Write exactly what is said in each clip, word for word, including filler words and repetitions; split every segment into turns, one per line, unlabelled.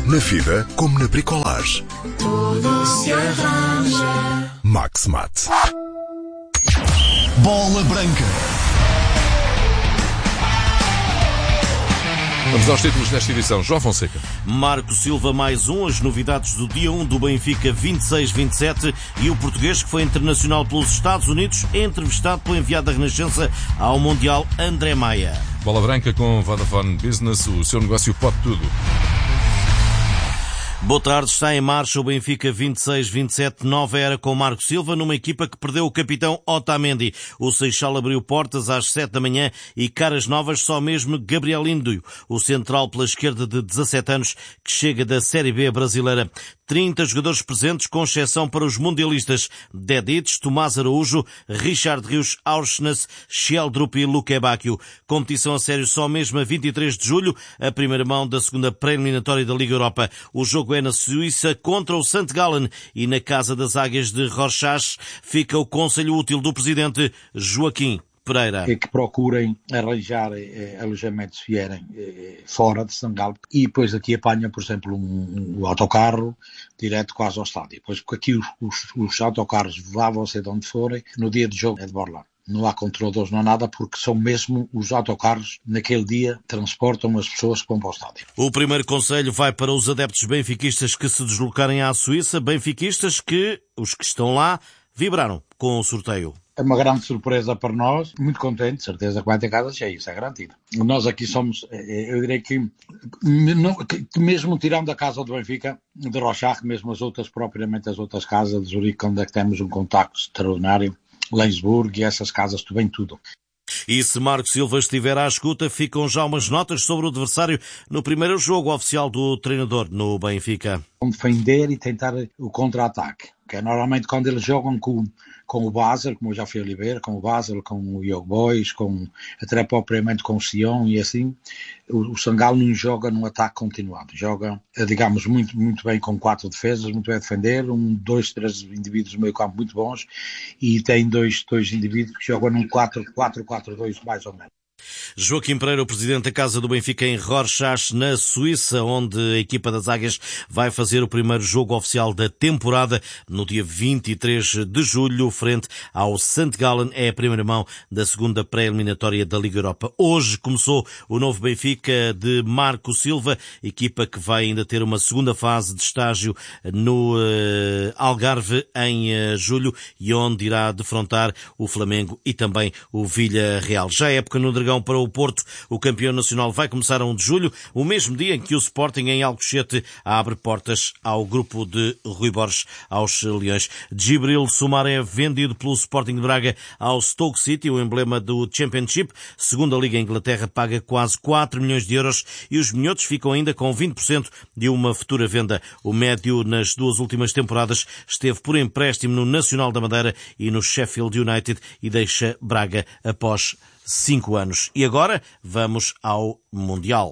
Na vida, como na bricolage.
Tudo se arranja.
Max-Mate.
Bola Branca.
Vamos aos títulos desta edição. João Fonseca.
Marco Silva mais um, as novidades do dia um do Benfica vinte e seis vinte e sete e o português que foi internacional pelos Estados Unidos, entrevistado pelo enviado da Renascença ao Mundial André Maia.
Bola Branca com Vodafone Business, o seu negócio pode tudo.
Boa tarde, está em marcha o Benfica vinte e seis vinte e sete, nova era com Marco Silva, numa equipa que perdeu o capitão Otamendi. O Seixal abriu portas às sete da manhã e caras novas só mesmo Gabriel Índio, o central pela esquerda de dezassete anos, que chega da Série B brasileira. trinta jogadores presentes, com exceção para os mundialistas Dedic, Tomás Araújo, Richard Rios, Aursnes, Sheldrup e Luque Bacchio. Competição a sério só mesmo a vinte e três de julho, a primeira mão da segunda pré-eliminatória da Liga Europa. O jogo é na Suíça contra o Sankt Gallen e na Casa das Águias de Rorschach fica o conselho útil do presidente Joaquim Pereira.
Que procurem arranjar eh, alojamentos se vierem eh, fora de Sankt Gallen e depois aqui apanham, por exemplo, um, um autocarro direto quase ao estádio. Depois, porque aqui os, os, os autocarros vá você de onde forem, no dia de jogo é de Borlão. Não há controladores, não há nada, porque são mesmo os autocarros, naquele dia, transportam as pessoas que vão para o estádio.
O primeiro conselho vai para os adeptos benfiquistas que se deslocarem à Suíça, benfiquistas que, os que estão lá, vibraram com o sorteio.
É uma grande surpresa para nós, muito contente, certeza que vai ter casa cheia, isso é garantido. Nós aqui somos, eu diria que, que mesmo tirando a casa do Benfica, de Rorschach, mesmo as outras, propriamente as outras casas de Zurique, onde é que temos um contacto extraordinário, Lensburg e essas casas, tu bem tudo.
E se Marco Silva estiver à escuta, ficam já umas notas sobre o adversário no primeiro jogo oficial do treinador no Benfica.
Defender e tentar o contra-ataque, que é normalmente quando eles jogam com, com o Basel, como eu já fui a Oliveira, com o Basel, com o Young Boys, com, até propriamente com o Sion e assim, o, o Sankt Gallen não joga num ataque continuado, joga, digamos, muito, muito bem com quatro defesas, muito bem a defender, um, dois, três indivíduos no meio campo muito bons e tem dois, dois indivíduos que jogam num quatro quatro quatro dois mais ou menos.
Joaquim Pereira, o presidente da Casa do Benfica em Rorschach, na Suíça, onde a equipa das Águias vai fazer o primeiro jogo oficial da temporada no dia vinte e três de julho, frente ao Sankt Gallen. É a primeira mão da segunda pré-eliminatória da Liga Europa. Hoje começou o novo Benfica de Marco Silva, equipa que vai ainda ter uma segunda fase de estágio no uh, Algarve em uh, julho e onde irá defrontar o Flamengo e também o Villarreal. Já é época no Dragão para o Porto. O campeão nacional vai começar a um de julho, o mesmo dia em que o Sporting em Alcochete abre portas ao grupo de Rui Borges, aos Leões. Djibril Soumaré é vendido pelo Sporting de Braga ao Stoke City, o emblema do Championship. Segunda Liga em Inglaterra paga quase quatro milhões de euros e os minhotos ficam ainda com vinte por cento de uma futura venda. O médio nas duas últimas temporadas esteve por empréstimo no Nacional da Madeira e no Sheffield United e deixa Braga após cinco anos. E agora vamos ao Mundial.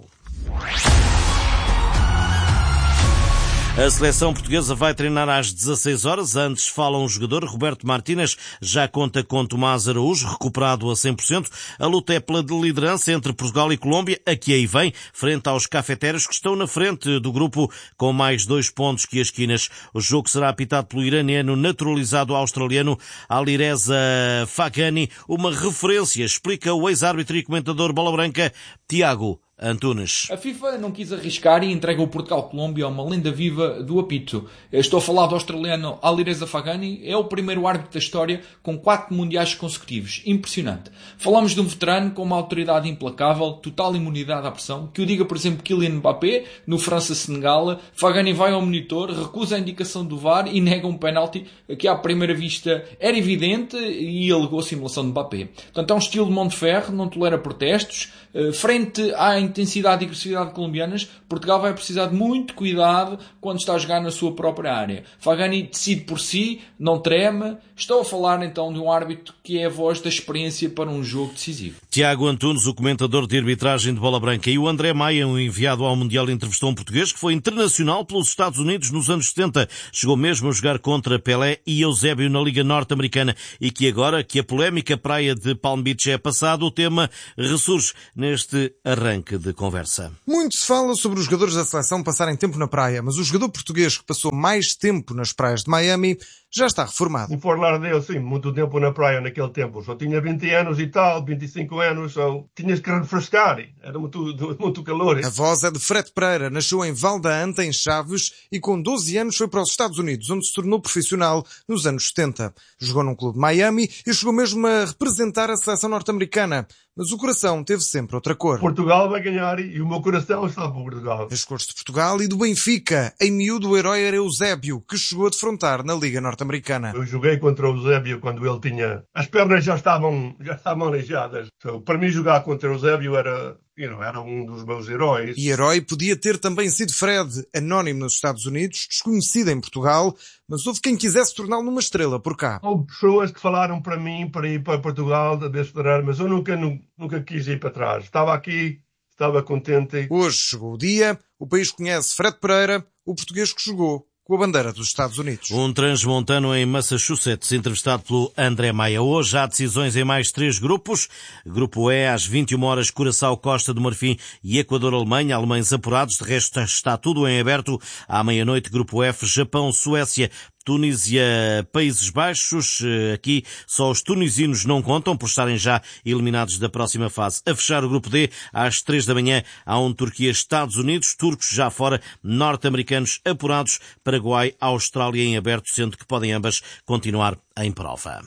A seleção portuguesa vai treinar às dezasseis horas. Antes fala um jogador, Roberto Martínez, já conta com Tomás Araújo, recuperado a cem por cento. A luta é pela liderança entre Portugal e Colômbia, a que aí vem, frente aos cafeteiros que estão na frente do grupo com mais dois pontos que as quinas. O jogo será apitado pelo iraniano naturalizado australiano Alireza Faghani, uma referência, explica o ex-árbitro e comentador Bola Branca, Tiago Antunes.
A FIFA não quis arriscar e entrega o Portugal-Colômbia a uma lenda viva do apito. Estou a falar do australiano Alireza Faghani, é o primeiro árbitro da história com quatro mundiais consecutivos. Impressionante. Falamos de um veterano com uma autoridade implacável, total imunidade à pressão, que o diga, por exemplo, Kylian Mbappé, no França-Senegal. Faghani vai ao monitor, recusa a indicação do V A R e nega um penalti que à primeira vista era evidente e alegou a simulação de Mbappé. Portanto, é um estilo de mão de ferro, não tolera protestos. Frente à intensidade e agressividade colombianas, Portugal vai precisar de muito cuidado quando está a jogar na sua própria área. Faghani decide por si, não treme. Estou a falar então de um árbitro que é a voz da experiência para um jogo decisivo.
Tiago Antunes, o comentador de arbitragem de Bola Branca, e o André Maia, um enviado ao Mundial, entrevistou um português que foi internacional pelos Estados Unidos nos anos setenta. Chegou mesmo a jogar contra Pelé e Eusébio na Liga Norte-Americana e que agora que a polémica praia de Palm Beach é passado, o tema ressurge neste arranque arranque de conversa.
Muito se fala sobre os jogadores da seleção passarem tempo na praia, mas o jogador português que passou mais tempo nas praias de Miami já está reformado.
Se for falar dele, sim, muito tempo na praia naquele tempo. Só tinha vinte anos e tal, vinte e cinco anos, só tinhas que refrescar. Era muito, muito calor.
A voz é de Fred Pereira, nasceu em Val da Anta, em Chaves, e com doze anos foi para os Estados Unidos, onde se tornou profissional nos anos setenta. Jogou num clube de Miami e chegou mesmo a representar a seleção norte-americana. Mas o coração teve sempre outra cor.
Portugal vai ganhar e o meu coração está para Portugal.
As cores de Portugal e do Benfica. Em miúdo, o herói era Eusébio, que chegou a defrontar na Liga Norte-Americana.
Eu joguei contra o Eusébio quando ele tinha... As pernas já estavam, já estavam aleijadas. So, para mim, jogar contra o Eusébio era... You know, era um dos meus heróis.
E herói podia ter também sido Fred, anónimo nos Estados Unidos, desconhecido em Portugal, mas houve quem quisesse torná-lo numa estrela por cá.
Houve pessoas que falaram para mim para ir para Portugal, a estudar, mas eu nunca, nunca quis ir para trás. Estava aqui, estava contente.
Hoje chegou o dia, o país conhece Fred Pereira, o português que jogou com a bandeira dos Estados Unidos.
Um transmontano em Massachusetts, entrevistado pelo André Maia. Hoje há decisões em mais três grupos. Grupo E, às vinte e uma horas, Curaçao, Costa do Marfim e Equador-Alemanha. Alemães apurados, de resto está tudo em aberto. À meia-noite, Grupo F, Japão, Suécia, Tunísia, Países Baixos. Aqui só os tunisinos não contam por estarem já eliminados da próxima fase. A fechar o grupo D, às três da manhã, há um Turquia-Estados Unidos, turcos já fora, norte-americanos apurados, Paraguai, Austrália em aberto, sendo que podem ambas continuar em prova.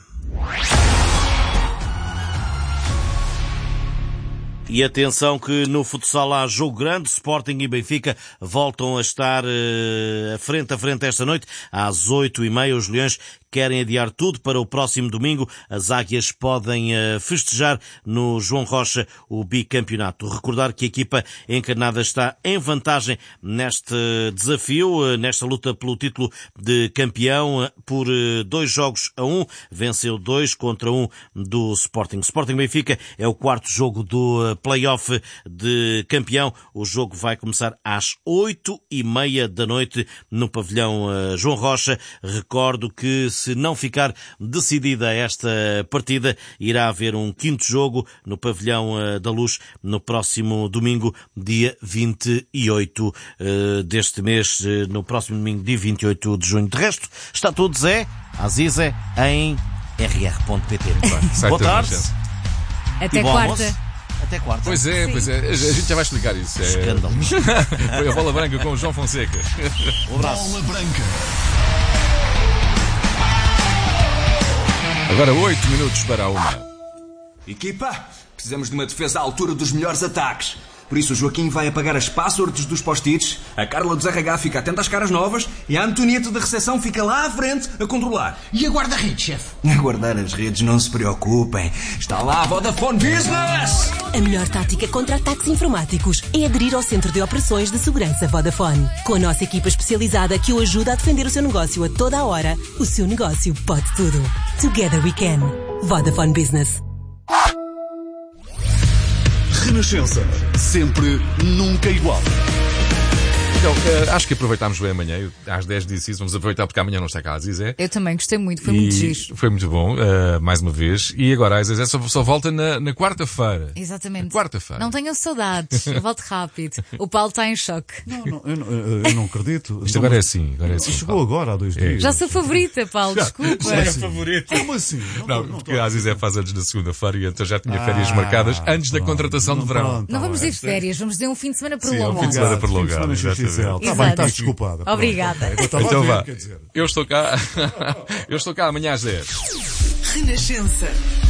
E atenção que no futsal há jogo grande, Sporting e Benfica voltam a estar uh, frente a frente esta noite, às oito e meia. Os Leões querem adiar tudo para o próximo domingo. As Águias podem uh, festejar no João Rocha o bicampeonato. Recordar que a equipa encarnada está em vantagem neste desafio, uh, nesta luta pelo título de campeão, uh, por uh, dois jogos a um. Venceu dois contra um do Sporting. Sporting Benfica é o quarto jogo do uh, play-off de campeão. O jogo vai começar às oito e meia da noite no pavilhão uh, João Rocha. Recordo que se não ficar decidida esta partida, irá haver um quinto jogo no pavilhão uh, da Luz no próximo domingo, dia vinte e oito uh, deste mês, uh, no próximo domingo, dia vinte e oito de junho. De resto, está tudo Zé Aziza em r r ponto p t. Boa tarde.
Até quarta.
Até quarta.
Pois é, pois é. A gente já vai explicar isso. É...
Escândalo.
Foi a Bola Branca com o João Fonseca.
Um abraço.
Bola Branca.
Agora oito minutos para a uma.
Equipa, precisamos de uma defesa à altura dos melhores ataques. Por isso o Joaquim vai apagar as passwords dos post-its, a Carla dos R H fica atenta às caras novas e a Antonieta da recepção fica lá à frente a controlar.
E a guarda-redes, chefe?
A guardar as redes, não se preocupem. Está lá a Vodafone Business!
A melhor tática contra ataques informáticos é aderir ao Centro de Operações de Segurança Vodafone. Com a nossa equipa especializada que o ajuda a defender o seu negócio a toda a hora, o seu negócio pode tudo. Together we can. Vodafone Business.
Renascença. Sempre, nunca igual.
Então, uh, acho que aproveitámos bem amanhã. Eu, às dez disse isso, vamos aproveitar porque amanhã não está cá a Zizé.
Eu também gostei muito, foi
e
muito giro.
Foi muito bom, uh, mais uma vez. E agora a Zizé só, só volta na, na quarta-feira.
Exatamente.
Na quarta-feira.
Não tenham saudades, eu volto rápido. O Paulo está em choque.
Não, não, eu, não, eu não acredito.
Isto agora é assim. Agora é assim,
Chegou
Paulo.
agora há dois
É.
dias.
Já sou favorita, Paulo, desculpa.
Já é favorito.
Como assim?
Não,
Não,
não
não,
porque a Zizé faz anos na segunda-feira e então já tinha férias
Ah,
marcadas antes da
pronto.
contratação de verão.
Pronto,
Não
tá
vamos
bem.
ir de férias, vamos dizer um fim de semana
Sim, é um
prolongado.
fim de semana
Obrigado.
prolongado,
Fim de semana X X L.
exatamente.
Tá bem,
Exato.
estás desculpada. Pronto,
Obrigada.
ok. Eu estava a
Então
ver,
vá.
quer dizer.
Eu estou cá. Eu estou cá amanhã às dez.
Renascença.